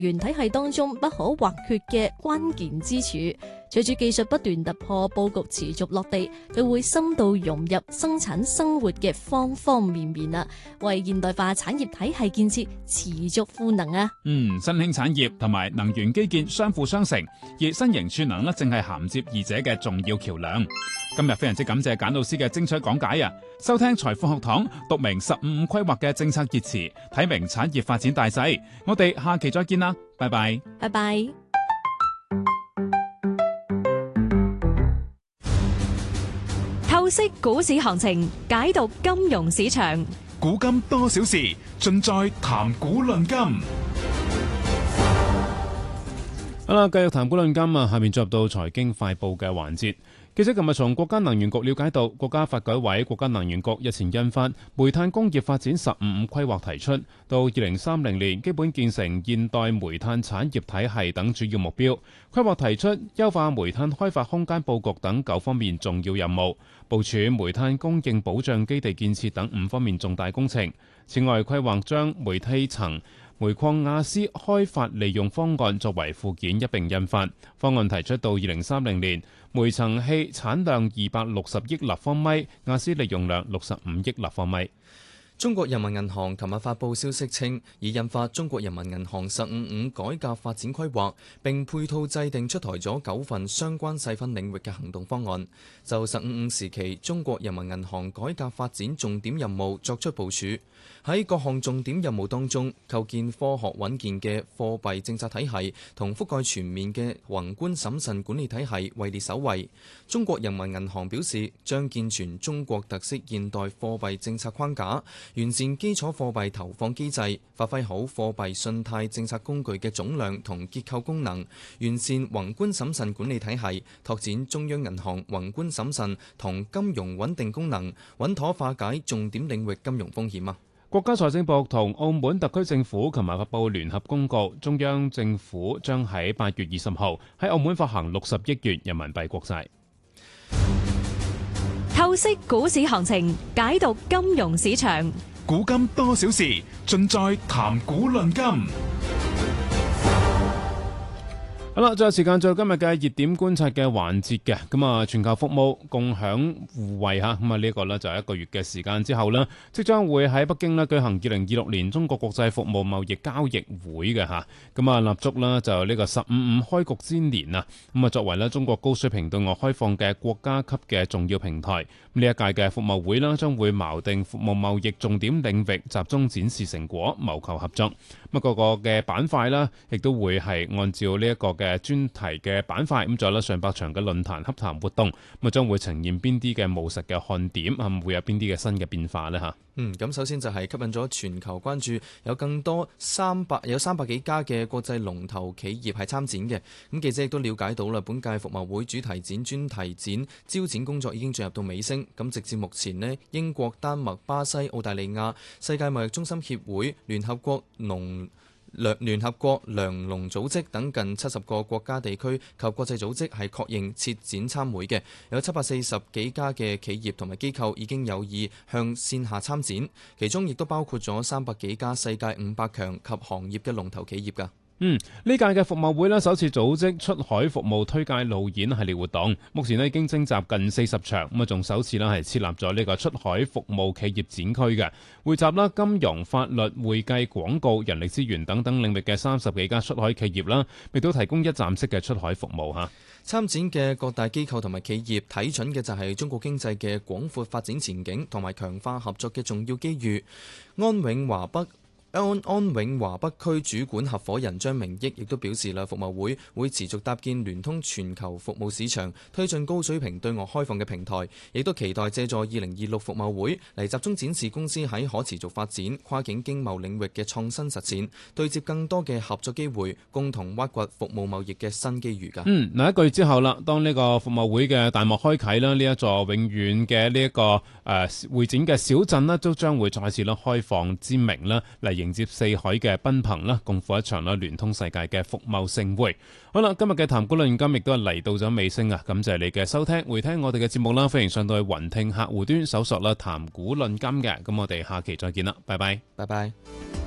源體系當中不可或缺嘅關鍵支柱。隨住技術不斷突破，佈局持續落地，佢會深度融入生產生活嘅方方面面啊，為現代化產業體系建設持續賦能啊。 新興產業同埋能源基建相輔相成，而新型儲能正係銜接二者嘅重要橋樑。今日非常之感謝簡老師嘅精彩講解啊！收聽財富學堂，讀明15規劃嘅政策熱詞，睇明產業發展大勢。我哋下期再見啦，拜拜， 拜拜。 透析股市行情，解讀金融市場， 古今多少事，盡在談股論金。 好啦，繼續談股論金啊！下面進入到財經快報嘅環節。記者琴日從國家能源局了解到，國家發改委、國家能源局日前印發《煤炭工業發展15規劃》，提出到2030年基本建成現代煤炭產業體系等主要目標。規劃提出優化煤炭開發空間佈局等9方面重要任務，部署煤炭供應保障基地建設等5方面重大工程。此外，規劃將煤梯層煤礦瓦斯開發利用方案作為附件一並印發。方案提出到2030年，煤層氣產量260億立方米，瓦斯利用量65億立方米。 中國人民銀行琴日發布消息稱，已印發中國人民銀行15改革發展規劃，並配套制定出台咗9份相關細分領域嘅行動方案，就15時期中國人民銀行改革發展重點任務作出部署。喺各項重點任務當中，構建科學穩健嘅貨幣政策體系同覆蓋全面嘅宏觀審慎管理體系位列首位。中國人民銀行表示，將健全中國特色現代貨幣政策框架，完善基礎貨幣投放機制，發揮好貨幣信貸政策工具嘅總量同結構功能，完善宏觀審慎管理體系，拓展中央銀行宏觀審慎同金融穩定功能，穩妥化解重點領域金融風險啊！ 國家財政部同澳門特區政府琴日發布聯合公告，中央政府將喺8月20號喺澳門發行60億元人民幣國債。 透析股市行情，解讀金融市場， 古今多少事，盡在談股論金。 好啦，最後時間做今日嘅熱點觀察嘅環節嘅，咁啊，全球服務共享互惠吓，咁啊呢個呢就係1個月嘅時間之後呢，即將會喺北京呢舉行2026年中國國際服務貿易交易會嘅吓，咁啊立足啦就呢個15開局之年啊，咁啊作為呢中國高水平對外開放嘅國家級嘅重要平台，呢一屆嘅服務會呢將會錨定服務貿易重點領域，集中展示成果，謀求合作。咁各個嘅板塊啦，亦都會係按照呢一個嘅專題嘅板塊，咁仲有上百場嘅論壇洽談活動，咁啊將會呈現邊啲嘅務實嘅看點，會有邊啲嘅新嘅變化呢？嚇？ 咁首先就係吸引咗全球關注，有更多300幾家嘅國際龍頭企業係參展嘅。咁記者亦都了解到啦，本屆服務會主題展、專題展招展工作已經進入到尾聲。咁直至目前呢，英國、丹麥、巴西、澳大利亞、世界貿易中心協會、聯合國糧農組織等近70個國家地區及國際組織係確認設展參會嘅，有740幾家嘅企業同埋機構已經有意向線下參展，其中亦都包括咗300幾家世界500強及行業嘅龍頭企業㗎。 呢屆嘅服務會呢，首次組織出海服務推介路演系列活動，目前呢已經徵集近40場，咁啊仲首次呢係設立咗呢個出海服務企業展區嘅，匯集啦金融、法律、會計、廣告、人力資源等等領域嘅30幾家出海企業啦，亦都提供一站式嘅出海服務嚇。 參展嘅各大機構同埋企業睇準嘅就係中國經濟嘅廣闊發展前景同埋強化合作嘅重要機遇。安永華北區主管合夥人張明益亦都表示啦，服務會持續搭建聯通全球服務市場，推進高水平對外開放嘅平台，亦都期待借助2026服務會嚟集中展示公司喺可持續發展、跨境經貿領域嘅創新實踐，對接更多嘅合作機會，共同挖掘服務貿易嘅新機遇㗎。 嗱1個月之後啦，當呢個服務會嘅大幕開啟啦，呢一座永遠嘅呢一個會展嘅小鎮呢，都將會再次開放之名啦嚟迎接四海嘅賓朋啦，共赴一場啦聯通世界嘅服貿盛會。好啦，今日嘅談股論金亦都係嚟到咗尾聲啊！感謝你嘅收聽，回聽我哋嘅節目啦，歡迎上到去雲聽客戶端搜索啦談股論金嘅。咁我哋下期再見啦，拜拜， 拜拜。